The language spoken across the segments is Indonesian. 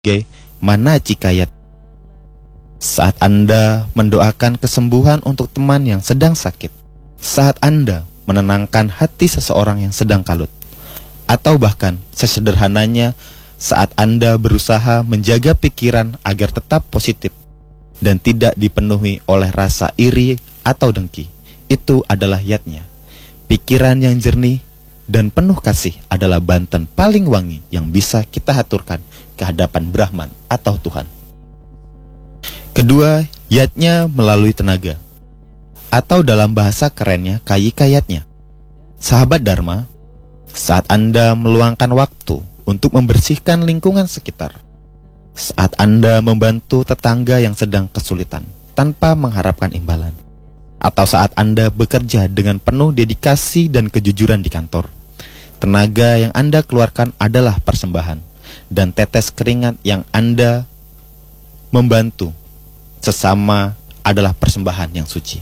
mana cikayat. Saat Anda mendoakan kesembuhan untuk teman yang sedang sakit, saat Anda menenangkan hati seseorang yang sedang kalut, atau bahkan sesederhananya saat Anda berusaha menjaga pikiran agar tetap positif dan tidak dipenuhi oleh rasa iri atau dengki, itu adalah yatnya. Pikiran yang jernih dan penuh kasih adalah banten paling wangi yang bisa kita haturkan ke hadapan Brahman atau Tuhan. Kedua, yatnya melalui tenaga, atau dalam bahasa kerennya kayikayatnya. Sahabat Dharma, saat Anda meluangkan waktu untuk membersihkan lingkungan sekitar, saat Anda membantu tetangga yang sedang kesulitan tanpa mengharapkan imbalan, atau saat Anda bekerja dengan penuh dedikasi dan kejujuran di kantor, tenaga yang Anda keluarkan adalah persembahan, dan tetes keringat yang Anda membantu sesama adalah persembahan yang suci.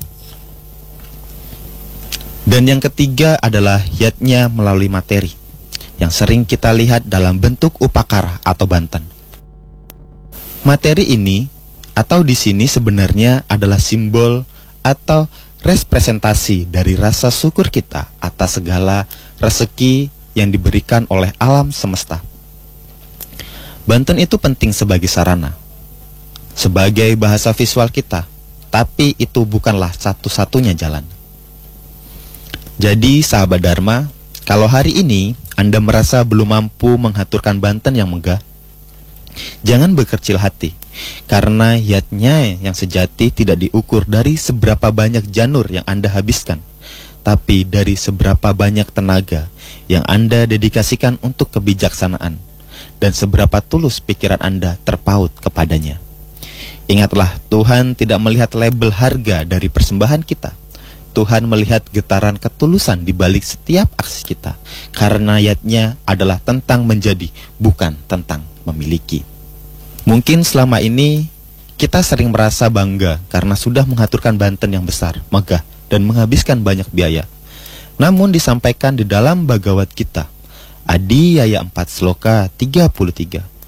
Dan yang ketiga adalah yatnya melalui materi, yang sering kita lihat dalam bentuk upakara atau banten. Materi ini atau di sini sebenarnya adalah simbol atau representasi dari rasa syukur kita atas segala rezeki yang diberikan oleh alam semesta. Banten itu penting sebagai sarana, sebagai bahasa visual kita, tapi itu bukanlah satu-satunya jalan. Jadi sahabat Dharma, kalau hari ini Anda merasa belum mampu menghaturkan banten yang megah, jangan berkecil hati, karena yatnya yang sejati tidak diukur dari seberapa banyak janur yang Anda habiskan, tapi dari seberapa banyak tenaga yang Anda dedikasikan untuk kebijaksanaan, dan seberapa tulus pikiran Anda terpaut kepadanya. Ingatlah, Tuhan tidak melihat label harga dari persembahan kita. Tuhan melihat getaran ketulusan di balik setiap aksi kita, karena yatnya adalah tentang menjadi, bukan tentang memiliki. Mungkin selama ini kita sering merasa bangga karena sudah mengaturkan banten yang besar, megah, dan menghabiskan banyak biaya. Namun disampaikan di dalam Bhagavad Gita, Adi Yaya 4 Sloka 33,